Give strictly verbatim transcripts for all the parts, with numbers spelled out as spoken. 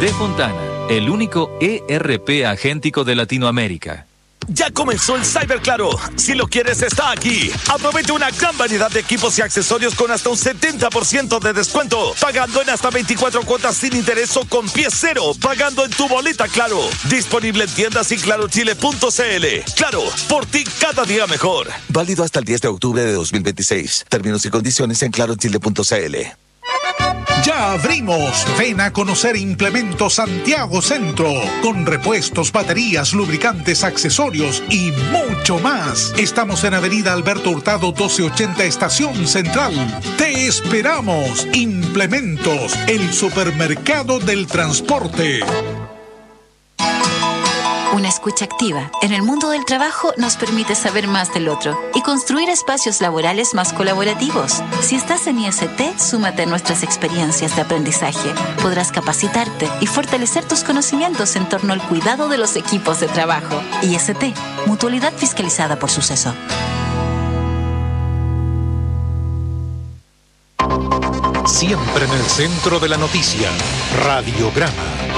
De Fontana, el único E R P agéntico de Latinoamérica. Ya comenzó el Cyber Claro. Si lo quieres, está aquí. Aprovecha una gran variedad de equipos y accesorios con hasta un setenta por ciento de descuento. Pagando en hasta veinticuatro cuotas sin interés o con pie cero. Pagando en tu boleta Claro. Disponible en tiendas y claro chile punto c l. Claro, por ti cada día mejor. Válido hasta el diez de octubre de dos mil veintiséis. Términos y condiciones en claro chile punto c l. Ya abrimos. Ven a conocer Implementos Santiago Centro, con repuestos, baterías, lubricantes, accesorios y mucho más. Estamos en Avenida Alberto Hurtado doce ochenta, Estación Central. Te esperamos. Implementos, el supermercado del transporte. Una escucha activa en el mundo del trabajo nos permite saber más del otro y construir espacios laborales más colaborativos. Si estás en I S T, súmate a nuestras experiencias de aprendizaje. Podrás capacitarte y fortalecer tus conocimientos en torno al cuidado de los equipos de trabajo. I S T, Mutualidad Fiscalizada por Suceso. Siempre en el centro de la noticia, Radiograma.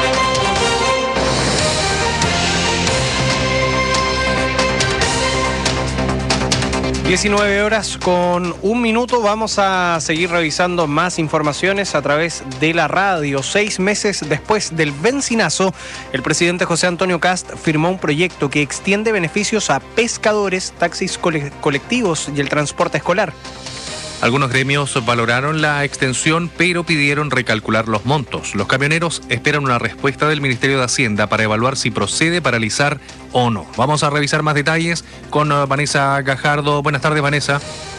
diecinueve horas con un minuto. Vamos a seguir revisando más informaciones a través de la radio. Seis meses después del bencinazo, el presidente José Antonio Kast firmó un proyecto que extiende beneficios a pescadores, taxis cole- colectivos y el transporte escolar. Algunos gremios valoraron la extensión, pero pidieron recalcular los montos. Los camioneros esperan una respuesta del Ministerio de Hacienda para evaluar si procede paralizar o no. Vamos a revisar más detalles con Vanessa Gajardo. Buenas tardes, Vanessa.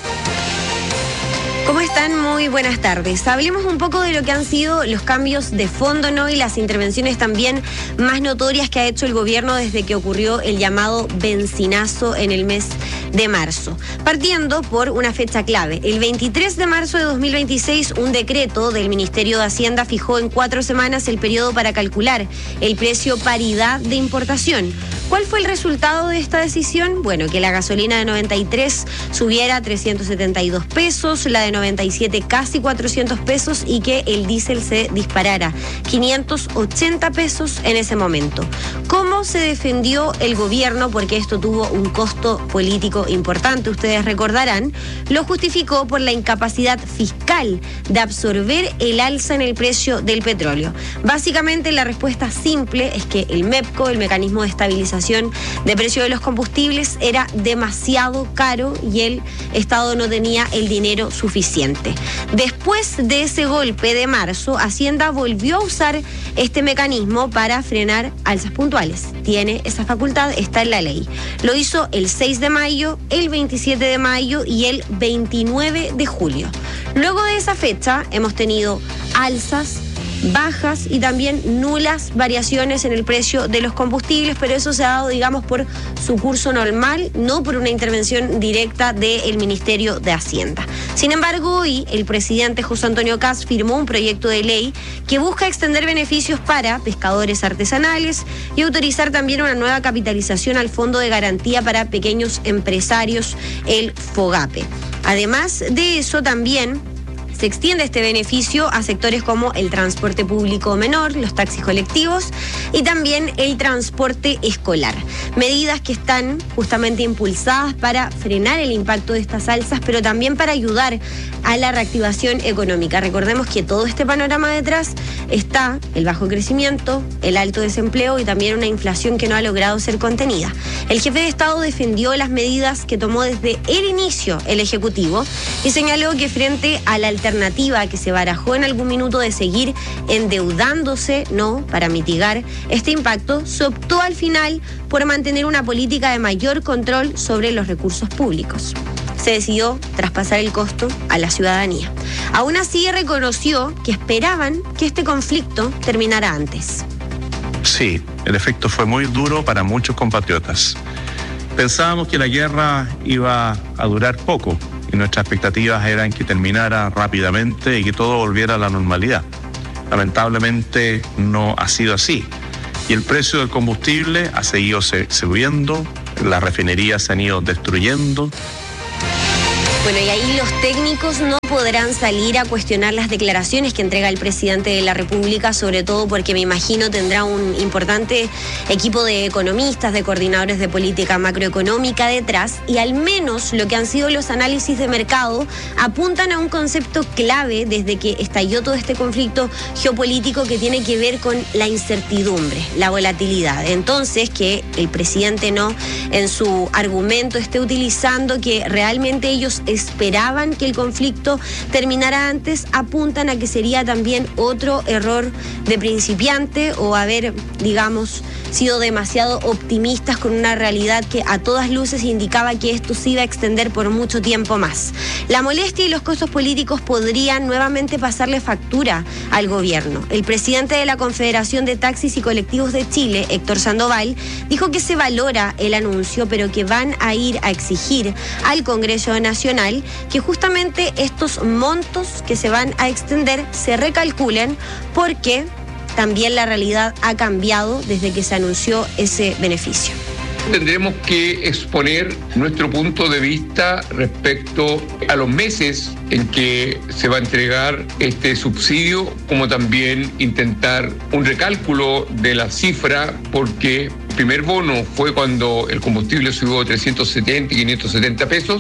¿Cómo están? Muy buenas tardes. Hablemos un poco de lo que han sido los cambios de fondo, ¿no? Y las intervenciones también más notorias que ha hecho el gobierno desde que ocurrió el llamado bencinazo en el mes de marzo. Partiendo por una fecha clave. El veintitrés de marzo de dos mil veintiséis, un decreto del Ministerio de Hacienda fijó en cuatro semanas el periodo para calcular el precio paridad de importación. ¿Cuál fue el resultado de esta decisión? Bueno, que la gasolina de noventa y tres subiera a trescientos setenta y dos pesos, la de noventa y siete casi cuatrocientos pesos y que el diésel se disparara quinientos ochenta pesos en ese momento. ¿Cómo se defendió el gobierno? Porque esto tuvo un costo político importante, ustedes recordarán. Lo justificó por la incapacidad fiscal de absorber el alza en el precio del petróleo. Básicamente la respuesta simple es que el MEPCO, el mecanismo de estabilización de precio de los combustibles, era demasiado caro y el Estado no tenía el dinero suficiente. Después de ese golpe de marzo, Hacienda volvió a usar este mecanismo para frenar alzas puntuales. Tiene esa facultad, está en la ley. Lo hizo el seis de mayo, el veintisiete de mayo y el veintinueve de julio. Luego de esa fecha hemos tenido alzas, bajas y también nulas variaciones en el precio de los combustibles, pero eso se ha dado, digamos, por su curso normal, no por una intervención directa del Ministerio de Hacienda. Sin embargo, hoy el presidente José Antonio Kast firmó un proyecto de ley que busca extender beneficios para pescadores artesanales y autorizar también una nueva capitalización al Fondo de Garantía para Pequeños Empresarios, el FOGAPE. Además de eso, también se extiende este beneficio a sectores como el transporte público menor, los taxis colectivos y también el transporte escolar. Medidas que están justamente impulsadas para frenar el impacto de estas alzas, pero también para ayudar a la reactivación económica. Recordemos que todo este panorama detrás está el bajo crecimiento, el alto desempleo y también una inflación que no ha logrado ser contenida. El jefe de Estado defendió las medidas que tomó desde el inicio el Ejecutivo y señaló que frente a la alternativa que se barajó en algún minuto de seguir endeudándose, no, para mitigar este impacto, se optó al final por mantener una política de mayor control sobre los recursos públicos. Se decidió traspasar el costo a la ciudadanía. Aún así, reconoció que esperaban que este conflicto terminara antes. Sí, el efecto fue muy duro para muchos compatriotas. Pensábamos que la guerra iba a durar poco y nuestras expectativas eran que terminara rápidamente y que todo volviera a la normalidad. Lamentablemente no ha sido así y el precio del combustible ha seguido subiendo, las refinerías se han ido destruyendo. Bueno, y ahí los técnicos no podrán salir a cuestionar las declaraciones que entrega el presidente de la República, sobre todo porque me imagino tendrá un importante equipo de economistas, de coordinadores de política macroeconómica detrás, y al menos lo que han sido los análisis de mercado apuntan a un concepto clave desde que estalló todo este conflicto geopolítico que tiene que ver con la incertidumbre, la volatilidad. Entonces, que el presidente no en su argumento esté utilizando que realmente ellos esperaban que el conflicto terminara antes, apuntan a que sería también otro error de principiante o haber, digamos, sido demasiado optimistas con una realidad que a todas luces indicaba que esto se iba a extender por mucho tiempo más. La molestia y los costos políticos podrían nuevamente pasarle factura al gobierno. El presidente de la Confederación de Taxis y Colectivos de Chile, Héctor Sandoval, dijo que se valora el anuncio, pero que van a ir a exigir al Congreso Nacional que justamente estos montos que se van a extender se recalculen, porque también la realidad ha cambiado desde que se anunció ese beneficio. Tendremos que exponer nuestro punto de vista respecto a los meses en que se va a entregar este subsidio, como también intentar un recálculo de la cifra, porque el primer bono fue cuando el combustible subió de trescientos setenta y quinientos setenta pesos.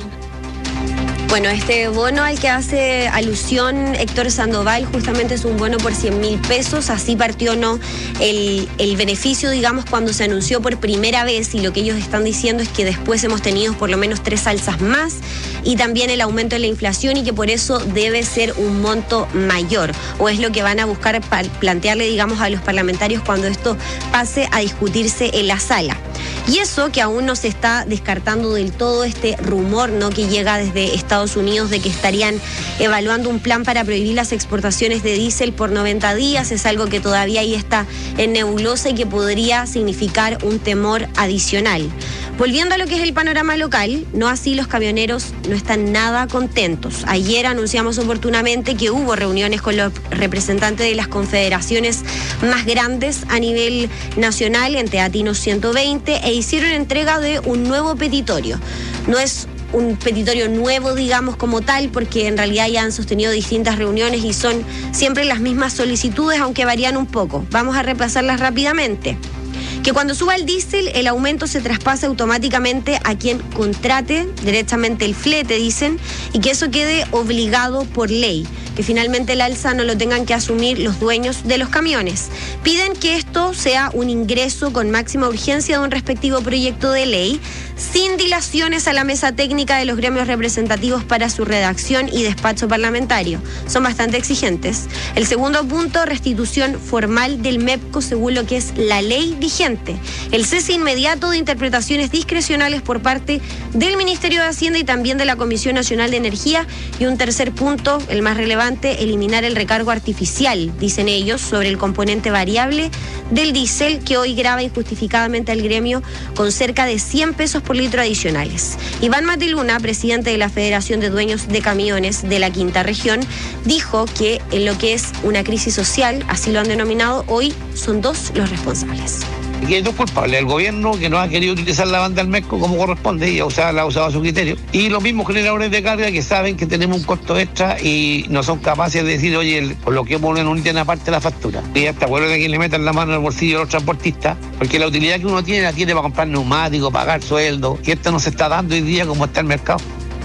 Bueno, este bono al que hace alusión Héctor Sandoval justamente es un bono por cien mil pesos, así partió no el, el beneficio, digamos, cuando se anunció por primera vez, y lo que ellos están diciendo es que después hemos tenido por lo menos tres alzas más y también el aumento de la inflación, y que por eso debe ser un monto mayor, o es lo que van a buscar plantearle, digamos, a los parlamentarios cuando esto pase a discutirse en la sala. Y eso que aún no se está descartando del todo este rumor, ¿no?, que llega desde Estados Unidos de que estarían evaluando un plan para prohibir las exportaciones de diésel por noventa días, es algo que todavía ahí está en nebulosa y que podría significar un temor adicional. Volviendo a lo que es el panorama local, no así los camioneros no están nada contentos. Ayer anunciamos oportunamente que hubo reuniones con los representantes de las confederaciones más grandes a nivel nacional, en Teatinos ciento veinte, e hicieron entrega de un nuevo petitorio. No es un petitorio nuevo, digamos, como tal, porque en realidad ya han sostenido distintas reuniones y son siempre las mismas solicitudes, aunque varían un poco. Vamos a repasarlas rápidamente. Que cuando suba el diésel, el aumento se traspase automáticamente a quien contrate directamente el flete, dicen, y que eso quede obligado por ley, que finalmente el alza no lo tengan que asumir los dueños de los camiones. Piden que esto sea un ingreso con máxima urgencia de un respectivo proyecto de ley, sin dilaciones a la mesa técnica de los gremios representativos para su redacción y despacho parlamentario. Son bastante exigentes. El segundo punto, restitución formal del MEPCO según lo que es la ley vigente. El cese inmediato de interpretaciones discrecionales por parte del Ministerio de Hacienda y también de la Comisión Nacional de Energía. Y un tercer punto, el más relevante, eliminar el recargo artificial, dicen ellos, sobre el componente variable del diésel, que hoy grava injustificadamente al gremio con cerca de cien pesos por litro adicionales. Iván Matiluna, presidente de la Federación de Dueños de Camiones de la Quinta Región, dijo que en lo que es una crisis social, así lo han denominado, hoy son dos los responsables. Aquí hay dos culpables: el gobierno, que no ha querido utilizar la banda del MEPCO como corresponde y ha usado, la ha usado a su criterio, y los mismos generadores de carga que saben que tenemos un costo extra y no son capaces de decir, oye, el, por lo que ponen un ítem aparte de la factura. Y hasta bueno de que le metan la mano en el bolsillo a los transportistas, porque la utilidad que uno tiene la tiene para comprar neumáticos, pagar sueldo, y esto no se está dando hoy día como está el mercado.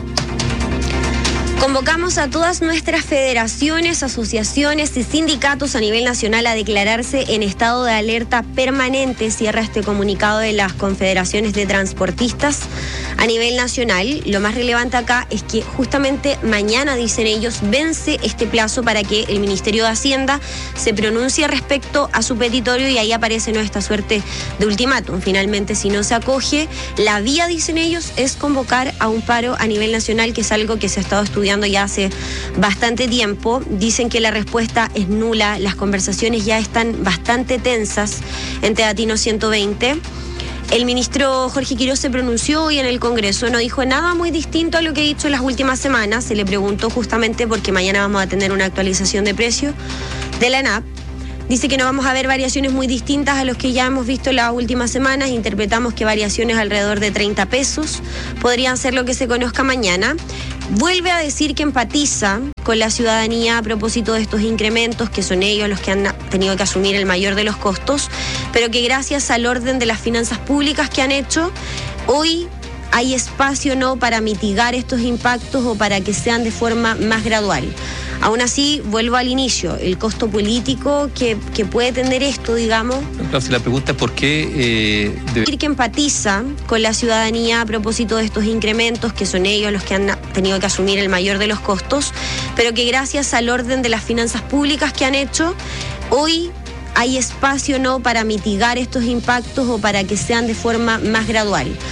Convocamos a todas nuestras federaciones, asociaciones y sindicatos a nivel nacional a declararse en estado de alerta permanente, cierra este comunicado de las confederaciones de transportistas a nivel nacional. Lo más relevante acá es que justamente mañana, dicen ellos, vence este plazo para que el Ministerio de Hacienda se pronuncie respecto a su petitorio, y ahí aparece ¿no? esta suerte de ultimátum. Finalmente, si no se acoge, la vía, dicen ellos, es convocar a un paro a nivel nacional, que es algo que se ha estado estudiando ya hace bastante tiempo. Dicen que la respuesta es nula, las conversaciones ya están bastante tensas en Teatinos ciento veinte. El ministro Jorge Quiroz se pronunció hoy en el Congreso, no dijo nada muy distinto a lo que ha dicho en las últimas semanas. Se le preguntó justamente porque mañana vamos a tener una actualización de precios de la ANAP. Dice que no vamos a ver variaciones muy distintas a los que ya hemos visto en las últimas semanas. Interpretamos que variaciones alrededor de treinta pesos podrían ser lo que se conozca mañana. vuelve a decir que empatiza con la ciudadanía a propósito de estos incrementos, que son ellos los que han tenido que asumir el mayor de los costos, pero que gracias al orden de las finanzas públicas que han hecho, hoy hay espacio no para mitigar estos impactos o para que sean de forma más gradual. Aún así, vuelvo al inicio, el costo político que, que puede tener esto, digamos. Claro, si la pregunta es por qué... Eh, debe... que empatiza con la ciudadanía a propósito de estos incrementos, que son ellos los que han tenido que asumir el mayor de los costos, pero que gracias al orden de las finanzas públicas que han hecho, hoy hay espacio no para mitigar estos impactos o para que sean de forma más gradual.